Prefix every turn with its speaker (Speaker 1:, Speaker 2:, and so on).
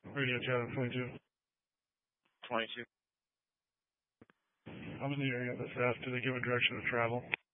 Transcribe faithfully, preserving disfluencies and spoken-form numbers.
Speaker 1: Radio channel twenty-two.
Speaker 2: twenty-two.
Speaker 1: I'm in the area this fast. Do they give a direction of travel?